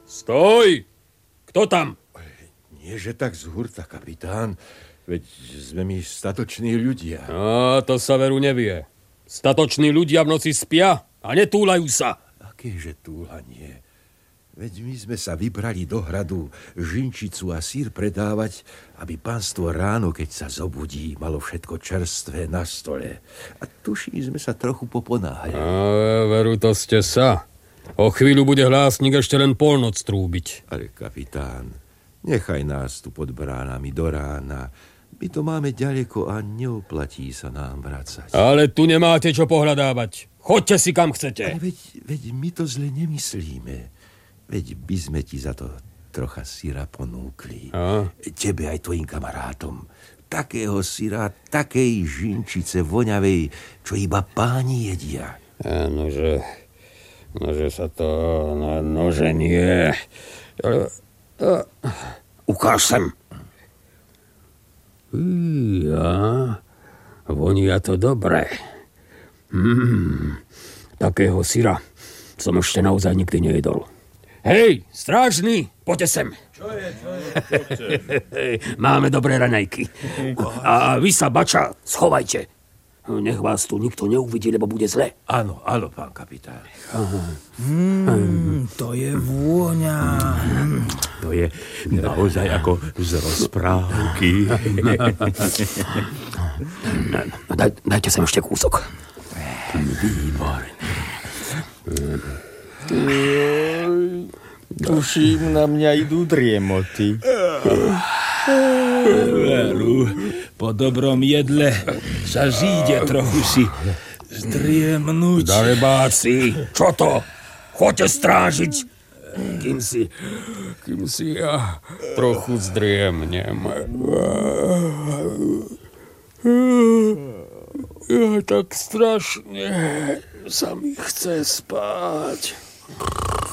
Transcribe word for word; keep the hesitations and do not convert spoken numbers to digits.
Stoj! Kto tam? Nie, že tak z hurta, kapitán. Veď sme my statoční ľudia. A to sa veru nevie. Statoční ľudia v noci spia a netúlajú sa. Akéže túlanie? Veď my sme sa vybrali do hradu žinčicu a sír predávať, aby pánstvo ráno, keď sa zobudí, malo všetko čerstvé na stole. A tuší sme sa trochu poponáhľali. A veru, to ste sa. O chvíľu bude hlásnik ešte len polnoc trúbiť. Ale kapitán, nechaj nás tu pod bránami do rána. My to máme ďaleko a neoplatí sa nám vracať. Ale tu nemáte čo pohľadávať. Choďte si kam chcete. Ale veď, veď my to zle nemyslíme. Veď by sme ti za to trocha syra ponúkli. A? Tebe aj tvojim kamarátom. Takého syra, takej žinčice voňavej, čo iba páni jedia. A nože, nože sa to, no, nože nie. Ukáž sem. Ja, vonia to dobre. Mm, takého syra som ešte naozaj nikdy nejedol. Hej, strážny, poďte sem. Čo je, čo je? Máme dobré raňajky. A vy sa, bača, schovajte. Nech vás tu nikto neuvidí, lebo bude zle. Áno, áno, pán kapitán. Mm, to je vôňa. To je naozaj ako z rozprávky. Daj, dajte sem ešte kúsok. Výborné. Tuším, na mňa idú driemoty. Veru, po dobrom jedle sa zíde trochu si zdriemnúť. Darebáci, čo to? Choďte strážiť, kým si, kým si ja trochu zdriemnem. Ja tak strašne sa mi chce spať.